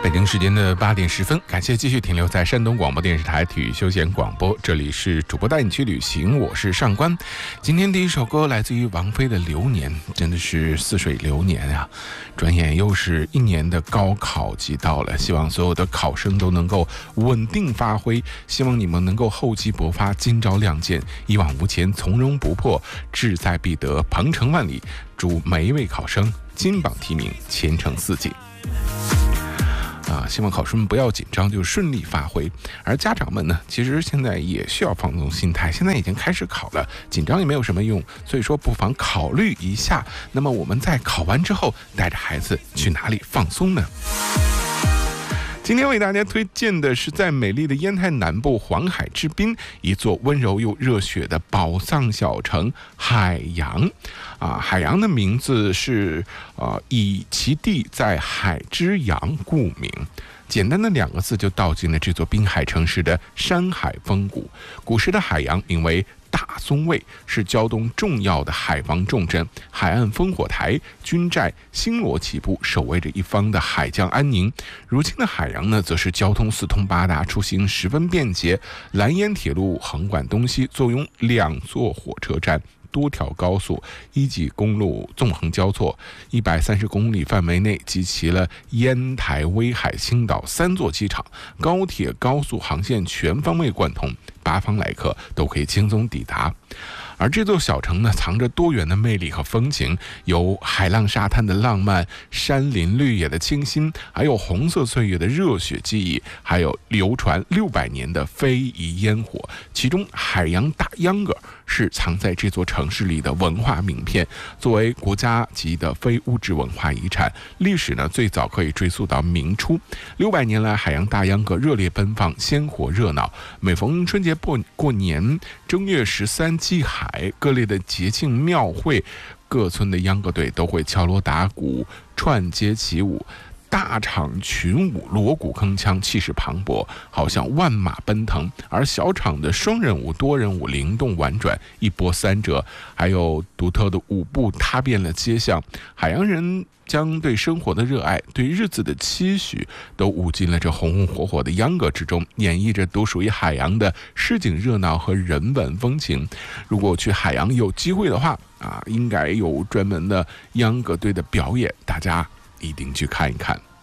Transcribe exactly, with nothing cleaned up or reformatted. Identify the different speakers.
Speaker 1: 北京时间的八点十分，感谢继续停留在山东广播电视台体育休闲广播，这里是主播带你去旅行，我是上官。今天第一首歌来自于王菲的《流年》，真的是似水流年啊！转眼又是一年的高考即到了，希望所有的考生都能够稳定发挥，希望你们能够厚积薄发，今朝亮剑，一往无前，从容不迫，志在必得，鹏程万里。祝每一位考生金榜题名，前程似锦。啊，希望考生们不要紧张，就顺利发挥。而家长们呢，其实现在也需要放松心态。现在已经开始考了，紧张也没有什么用，所以说不妨考虑一下。那么我们在考完之后，带着孩子去哪里放松呢？今天为大家推荐的是在美丽的烟台南部黄海之滨，一座温柔又热血的宝藏小城海洋。啊，海洋的名字是呃以其地在海之洋故名。简单的两个字就道尽了这座滨海城市的山海风骨。古时的海洋名为大松卫，是胶东重要的海防重镇，海岸烽火台、军寨星罗棋布，守卫着一方的海疆安宁。如今的海洋呢，则是交通四通八达，出行十分便捷。蓝烟铁路横贯东西，坐拥两座火车站。多条高速、一级公路纵横交错，一百三十公里范围内集齐了烟台、威海、青岛三座机场，高铁、高速航线全方位贯通，八方来客都可以轻松抵达。而这座小城呢，藏着多元的魅力和风情，有海浪沙滩的浪漫，山林绿野的清新，还有红色岁月的热血记忆，还有流传六百年的非遗烟火。其中海洋大秧歌是藏在这座城市里的文化名片，作为国家级的非物质文化遗产，历史呢最早可以追溯到明初。六百年来，海洋大秧歌热烈奔放，鲜活热闹。每逢春节过过年，正月十三祭海，各类的节庆庙会，各村的秧歌队都会敲锣打鼓，串街起舞。大场群舞，锣鼓铿锵，气势磅礴，好像万马奔腾；而小场的双人舞、多人舞灵动婉转，一波三折，还有独特的舞步踏遍了街巷。海洋人将对生活的热爱、对日子的期许，都舞进了这红红火火的秧歌之中，演绎着独属于海洋的市井热闹和人文风情。如果去海洋有机会的话啊，应该有专门的秧歌队的表演，大家一定去看一看。